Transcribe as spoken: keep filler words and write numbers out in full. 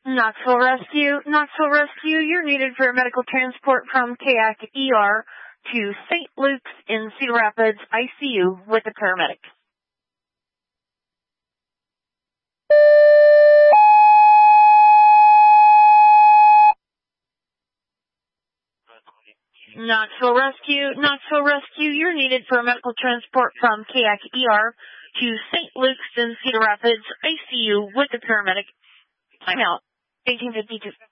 Knoxville Rescue, Knoxville Rescue, you're needed for medical transport from K A C E R to Saint Luke's in Cedar Rapids I C U with a paramedic. Knoxville Rescue, Knoxville Rescue, you're needed for medical transport from K A C E R to Saint Luke's in Cedar Rapids I C U with a paramedic. Time out. eighteen fifty-two.